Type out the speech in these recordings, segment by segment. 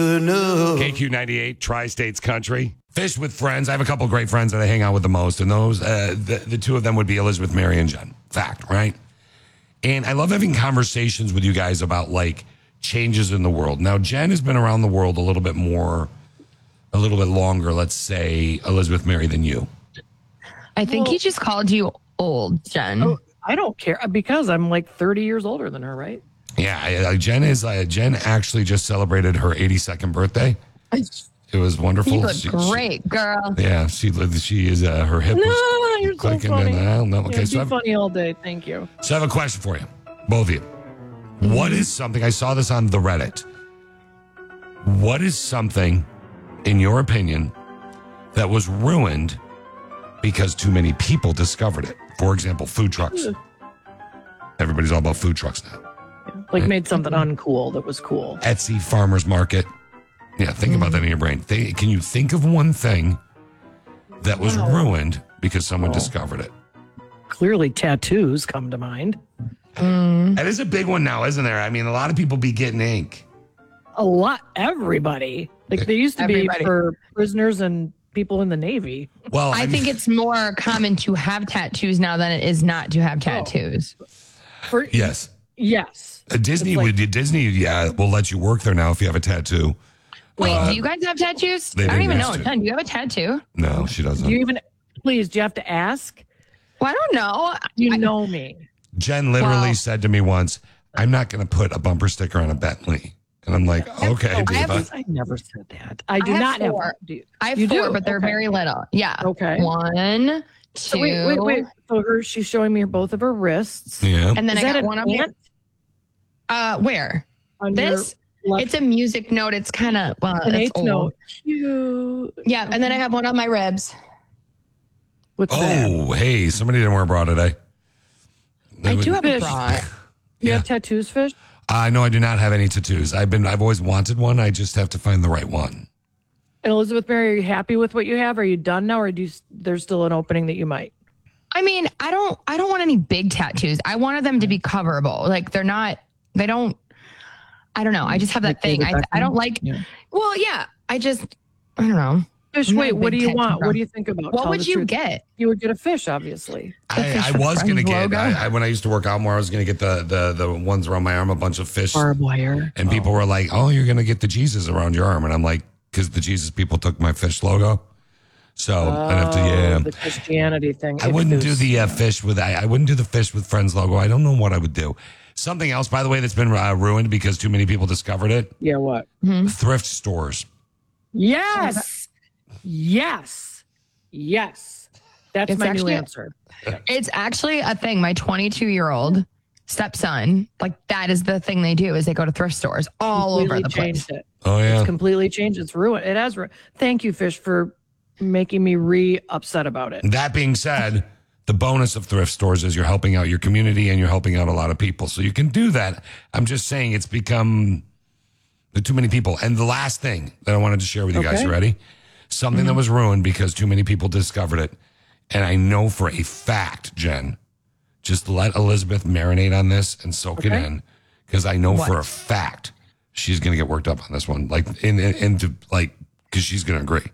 KQ98, Tri-States Country. Fish with friends. I have a couple great friends that I hang out with the most, and those, the two of them would be Elizabeth, Mary, and Jen. Fact, right? And I love having conversations with you guys about, like, changes in the world. Now, Jen has been around the world a little bit longer, let's say, Elizabeth, Mary, than you. I think he just called you old, Jen. Oh, I don't care, because I'm like 30 years older than her, right? Yeah, Jen actually just celebrated her 82nd birthday. It was wonderful. You look great, girl. Yeah, she is her hip was You're clicking. so funny. I don't know. Okay, so funny all day. Thank you. So I have a question for you, both of you. What is something, I saw this on the Reddit. What is something, in your opinion, that was ruined because too many people discovered it? For example, food trucks. Everybody's all about food trucks now. Yeah, like made something uncool that was cool. Etsy, farmer's market. Yeah, think about that in your brain. Can you think of one thing that was ruined because someone discovered it? Clearly, tattoos come to mind. That is a big one now, isn't there? I mean, a lot of people be getting ink. A lot. Everybody. Like, they used to be for prisoners and people in the Navy. Well, I think it's more common to have tattoos now than it is not to have tattoos. Yes. Yes. Disney will let you work there now if you have a tattoo. Wait, do you guys have tattoos? I don't even know. Jen, do you have a tattoo? No, she doesn't. Do you have to ask? Well, I don't know. You know me. Jen literally said to me once, I'm not going to put a bumper sticker on a Bentley. And I'm like, okay, Diva. I never said that. I do not have four. I have four, but they're very little. Yeah. Okay. 1, 2. So wait. So she's showing me both of her wrists. Yeah. And then I got one on here. Where? On this? It's a music note. It's kind of, an it's old. Note. Cute. Yeah. And then I have one on my ribs. What's that? Oh, hey, somebody didn't wear a bra today. I do have a bra. You have tattoos, Fish? No, I do not have any tattoos. I've always wanted one. I just have to find the right one. And Elizabeth Mary, are you happy with what you have? Are you done now, or there's still an opening that you might? I mean, I don't want any big tattoos. I wanted them to be coverable. Like I don't know. I just have that thing. I don't like, well, yeah, I don't know. Fish, wait, what do you want? What do you think about? What would you get? You would get a fish, obviously. I was going to get, when I used to work out more, I was going to get the ones around my arm, a bunch of fish. Barbed wire. And people were like, oh, you're going to get the Jesus around your arm. And I'm like, because the Jesus people took my fish logo. So I'd have to, the Christianity thing. I wouldn't do the fish with, I wouldn't do the fish with friends logo. I don't know what I would do. Something else, by the way, that's been ruined because too many people discovered it. Yeah, what? Thrift stores. Yes. Yes. That's my new answer. It's actually a thing. My 22-year-old stepson, like, that is the thing they do, is they go to thrift stores all over the place. It. Oh, yeah. It's completely changed. It's ruined. It has ruined. Thank you, Fish, for making me upset about it. That being said, the bonus of thrift stores is you're helping out your community and you're helping out a lot of people. So you can do that. I'm just saying it's become too many people. And the last thing that I wanted to share with you guys, you ready? Something that was ruined because too many people discovered it. And I know for a fact, Jen, just let Elizabeth marinate on this and soak it in. Because I know for a fact she's going to get worked up on this one. Like, because she's going to agree.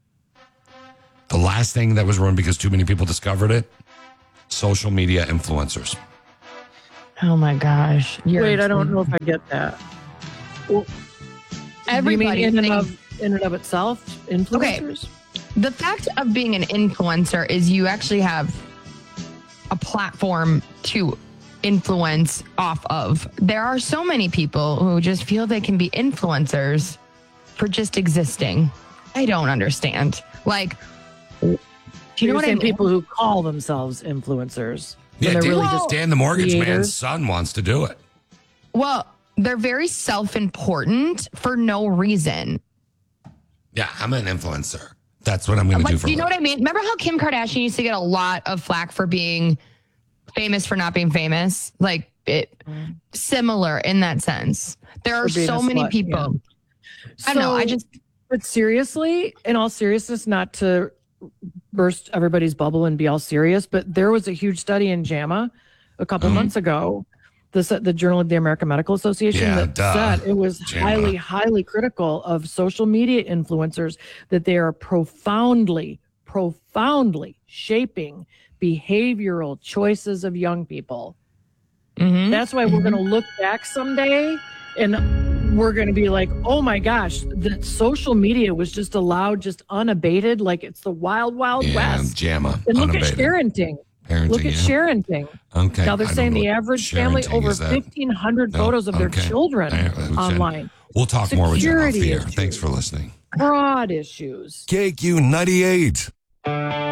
The last thing that was ruined because too many people discovered it, social media influencers. Oh my gosh. Wait, I don't know if I get that. Well, everybody in and of itself, influencers? Okay. The fact of being an influencer is you actually have a platform to influence off of. There are so many people who just feel they can be influencers for just existing. I don't understand. Like, do you know what I mean? People who call themselves influencers. Yeah, Dan the mortgage creators. man's son wants to do it. Well, they're very self-important for no reason. Yeah, I'm an influencer. That's what I'm going to do for you know what I mean? Remember how Kim Kardashian used to get a lot of flack for being famous for not being famous? Like, similar in that sense. There are so many people. Yeah. I don't know. But seriously, in all seriousness, not to burst everybody's bubble and be all serious, but there was a huge study in JAMA a couple months ago the Journal of the American Medical Association that said it was JAMA. highly critical of social media influencers, that they are profoundly shaping behavioral choices of young people. Mm-hmm. That's why we're going to look back someday and we're going to be like, oh my gosh, that social media was just allowed, just unabated, like it's the wild west. JAMA. And look unabated. at parenting. Look at parenting. Okay. Now they're saying the average family over 1,500 photos of their children online. We'll talk more with you off the air. Issues. Thanks for listening. Broad issues. KQ 98.